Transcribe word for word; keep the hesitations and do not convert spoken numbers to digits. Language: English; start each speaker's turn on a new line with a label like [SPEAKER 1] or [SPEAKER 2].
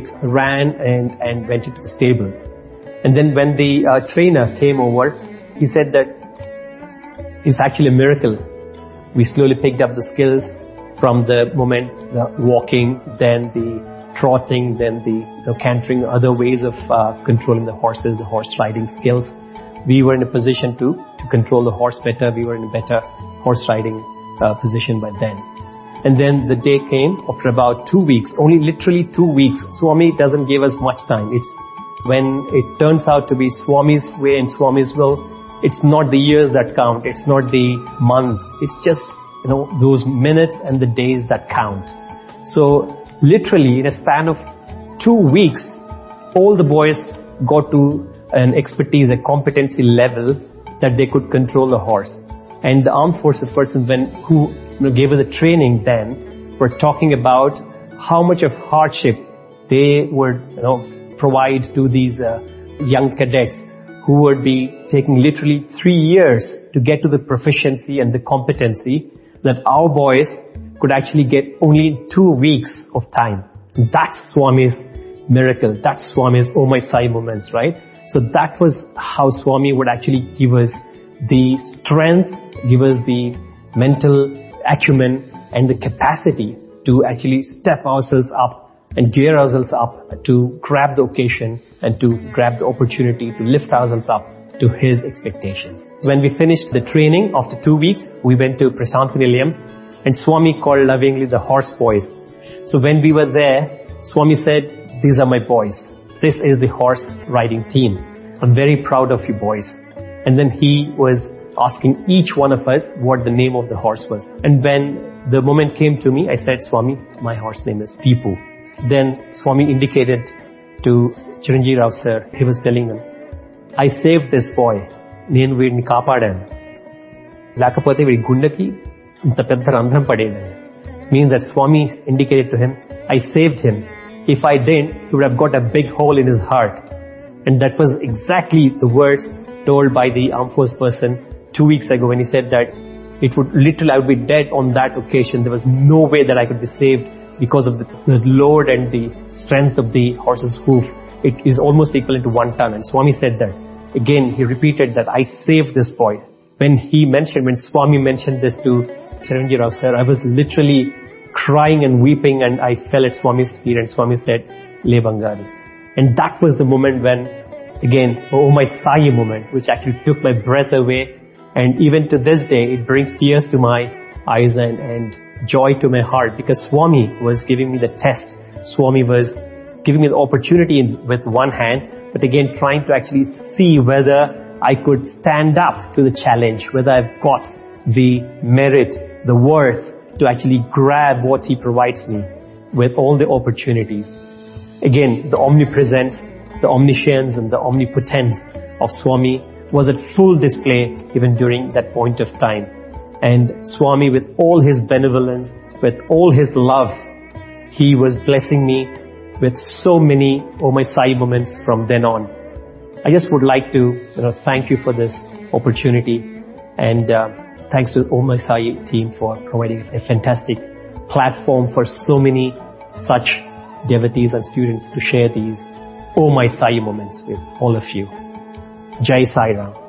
[SPEAKER 1] ran and, and went into the stable. And then when the uh, trainer came over, he said that it's actually a miracle. We slowly picked up the skills from the moment the walking, then the trotting, then the you know, cantering, other ways of uh, controlling the horses, the horse riding skills. We were in a position to, to control the horse better. We were in a better horse riding uh, position by then. And then the day came after about two weeks, only literally two weeks. Swami doesn't give us much time. It's when it turns out to be Swami's way and Swami's will, it's not the years that count. It's not the months. It's just, you know, those minutes and the days that count. So literally in a span of two weeks, all the boys got to an expertise, a competency level that they could control the horse. And the armed forces person when, who you know, gave us the training then were talking about how much of hardship they would, you know, provide to these uh, young cadets who would be taking literally three years to get to the proficiency and the competency that our boys could actually get only in two weeks of time. That's Swami's miracle. That's Swami's Oh My Sai moments, right? So that was how Swami would actually give us the strength, give us the mental acumen and the capacity to actually step ourselves up and gear ourselves up to grab the occasion and to grab the opportunity to lift ourselves up to his expectations. When we finished the training after two weeks, we went to Prasanthi Nilayam and Swami called lovingly the horse boys. So when we were there, Swami said, these are my boys. This is the horse riding team. I'm very proud of you boys. And then he was asking each one of us what the name of the horse was. And when the moment came to me, I said, Swami, my horse name is Tipu. Then Swami indicated to Chiranjeev Rao sir, he was telling him, I saved this boy. Nenu veedni kaapadaanu. Lakapothe veedi gundaki inta pedda randhram padedi. It means that Swami indicated to him, I saved him. If I didn't, he would have got a big hole in his heart. And that was exactly the words told by the armed force person two weeks ago when he said that it would literally, I would be dead on that occasion. There was no way that I could be saved because of the, the load and the strength of the horse's hoof. It is almost equivalent to one ton. And Swami said that. Again, he repeated that I saved this boy. When he mentioned, when Swami mentioned this to Chiranjeev Rao sir, I was literally crying and weeping and I fell at Swami's feet and Swami said, Le Bangari. And that was the moment when, again, oh my Sai moment, which actually took my breath away. And even to this day, it brings tears to my eyes and, and joy to my heart because Swami was giving me the test. Swami was giving me the opportunity in, with one hand, but again trying to actually see whether I could stand up to the challenge, whether I've got the merit, the worth to actually grab what he provides me with all the opportunities. Again, the omnipresence, the omniscience and the omnipotence of Swami was at full display even during that point of time. And Swami, with all his benevolence, with all his love, he was blessing me with so many Oh My Sai moments from then on. I just would like to, you know, thank you for this opportunity, and uh, thanks to Oh My Sai team for providing a fantastic platform for so many such devotees and students to share these Oh My Sai moments with all of you. Jai Sai Ram.